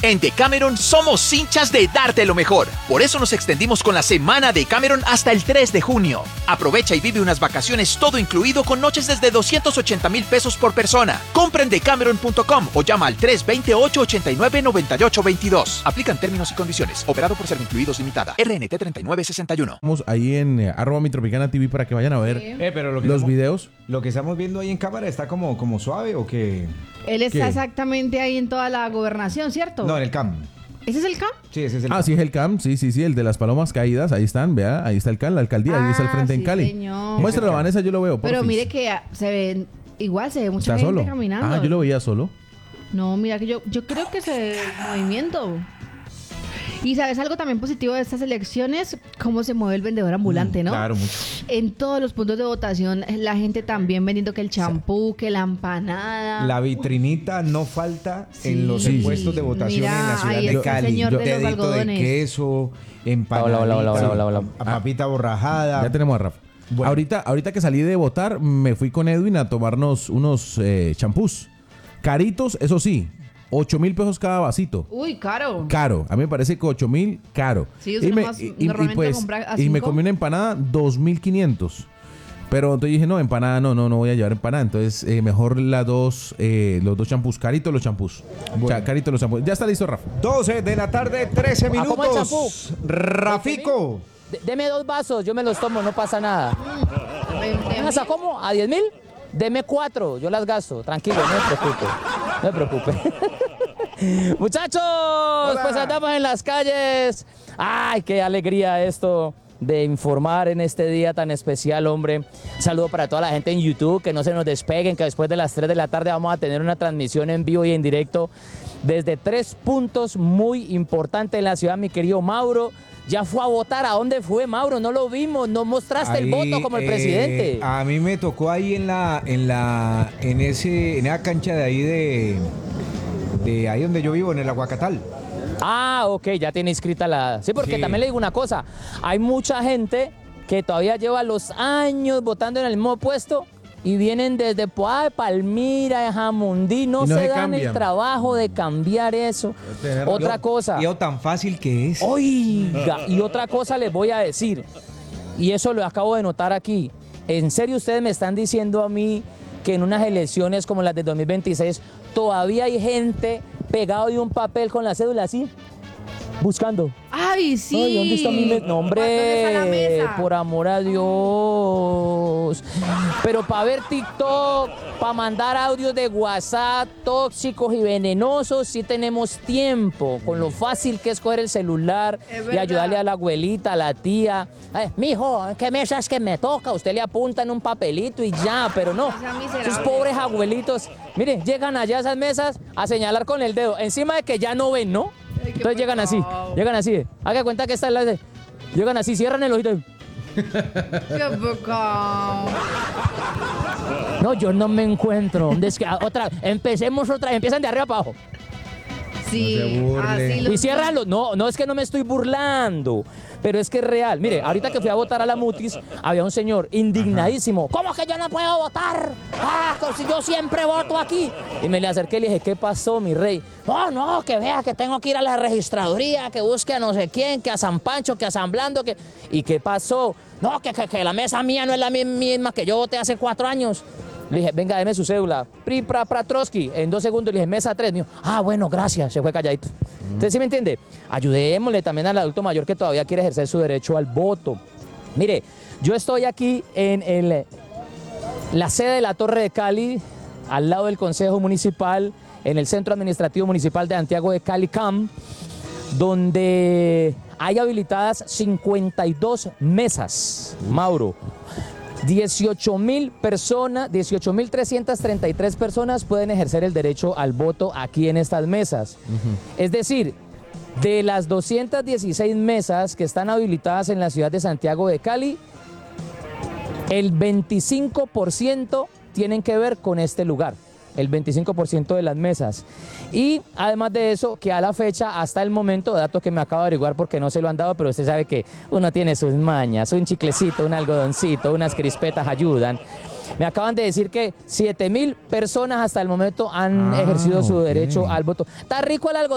En Decameron somos hinchas de darte lo mejor. Por eso nos extendimos con la semana Decameron hasta el 3 de junio. Aprovecha y vive unas vacaciones todo incluido con noches desde 280,000 pesos por persona. Compra en decameron.com o llama al 328-89-9822. Aplican términos y condiciones. Operado por Servincluidos Limitada. RNT 3961. Estamos ahí en @mitropicana.tv para que vayan a ver pero los videos. Lo que estamos viendo ahí en cámara está como suave o qué. Él está ¿Qué? exactamente ahí en toda la gobernación, ¿cierto? No, en el CAM. ¿Ese es el CAM? Sí, ese es el Ah, CAM. sí, es el CAM, sí, el de las palomas caídas, ahí están, vea, ahí está el CAM, la alcaldía, ahí está al frente en sí, Cali. señor. Muéstralo, Vanessa, yo lo veo. Pero porfis. mire que se ve, igual se ve mucha Está gente solo. caminando. Ah, yo lo veía solo. No, mira que yo creo que se ve movimiento. Y sabes algo también positivo de estas elecciones, cómo se mueve el vendedor ambulante, ¿no? Claro, mucho. En todos los puntos de votación, la gente también vendiendo que el champú, que la empanada. La vitrinita no falta Sí. en los Sí. puestos de votación Mira, en la ciudad ahí de está el Cali. señor de los Dedito de algodones. queso, empanadita, papita borrajada. Ya tenemos a Rafa. Bueno. Ahorita que salí de votar, me fui con Edwin a tomarnos unos champús. Caritos, eso sí, 8,000 pesos cada vasito. Uy, caro. Caro, a mí me parece que 8,000 caro. Sí, usted nomás normalmente compra a y me 5. comí una empanada 2,500. Pero entonces dije, no, empanada no voy a llevar empanada. Entonces, mejor los dos champús. Caritos los champús. Bueno. Caritos los champús. Ya está listo, Rafa. 12 de la tarde, 13 ¿cómo el minutos. champú? Rafico. Deme 2 vasos, yo me los tomo, no pasa nada. ¿A cómo? ¿A 10,000? Deme 4, yo las gasto, tranquilo, no me preocupe. Muchachos, pues andamos en las calles. Ay, qué alegría esto de informar en este día tan especial, hombre. Saludo para toda la gente en YouTube, que no se nos despeguen, que después de las 3 de la tarde vamos a tener una transmisión en vivo y en directo desde 3 puntos muy importantes en la ciudad, mi querido Mauro. Ya fue a votar. ¿A dónde fue, Mauro? No lo vimos, no mostraste el voto como el presidente. A mí me tocó ahí en esa cancha de ahí de ahí donde yo vivo, en el Aguacatal. Ah, ok, ya tiene inscrita la... Sí, porque Sí. también le digo una cosa. Hay mucha gente que todavía lleva los años votando en el mismo puesto y vienen desde Poá de Palmira, de Jamundí, no Y no se se dan cambian. el trabajo de cambiar eso. Otra cosa. Veo tan fácil que es. Oiga, y otra cosa les voy a decir, y eso lo acabo de notar aquí. ¿En serio ustedes me están diciendo a mí que en unas elecciones como las de 2026 todavía hay gente pegado de un papel con la cédula así, buscando? Ay, sí. Ay, ¿dónde está mi mesa? No, ¿Dónde está la hombre, mesa? por amor a Dios. Pero para ver TikTok, para mandar audios de WhatsApp tóxicos y venenosos, sí tenemos tiempo. Con lo fácil que es coger el celular Es y verdad. ayudarle a la abuelita, a la tía. Mijo, ¿qué mesa es que me toca? Usted le apunta en un papelito y ya, pero no. sea miserable. Esos pobres abuelitos, miren, llegan allá a esas mesas a señalar con el dedo, encima de que ya no ven, ¿no? Ay, qué Entonces llegan así, pecado. haga cuenta que esta es la de... Llegan así, cierran el ojito. Qué pecado. No, yo no me encuentro. ¿Dónde es que empecemos otra, empiezan de arriba para abajo. Sí, No se burle. así Y ciérranlo. No es que no me estoy burlando, pero es que es real. Mire, ahorita que fui a votar a la Mutis, había un señor indignadísimo. ¿Cómo que yo no puedo votar? Ah, si yo siempre voto aquí. Y me le acerqué y le dije, ¿qué pasó, mi rey? No, que vea que tengo que ir a la registraduría, que busque a no sé quién, que a San Pancho, que a San Blando, que... ¿Y qué pasó? No, que la mesa mía no es la misma que yo voté hace 4 años. Le dije, venga, deme su cédula. Trotsky. En 2 segundos le dije, mesa 3. Me dijo, bueno, gracias. Se fue calladito. Entonces, ¿sí me entiende? Ayudémosle también al adulto mayor que todavía quiere ejercer su derecho al voto. Mire, yo estoy aquí en la sede de la Torre de Cali, al lado del Consejo Municipal, en el Centro Administrativo Municipal de Santiago de Cali, CAM, donde hay habilitadas 52 mesas, Mauro. 18,000 personas, 18,333 personas pueden ejercer el derecho al voto aquí en estas mesas. Es decir, de las 216 mesas que están habilitadas en la ciudad de Santiago de Cali, el 25% tienen que ver con este lugar. El 25% de las mesas. Y además de eso, que a la fecha, hasta el momento, dato que me acabo de averiguar porque no se lo han dado, pero usted sabe que uno tiene sus mañas, un chiclecito, un algodoncito, unas crispetas ayudan. Me acaban de decir que 7,000 personas hasta el momento han ejercido su derecho al voto. Está rico el algodón.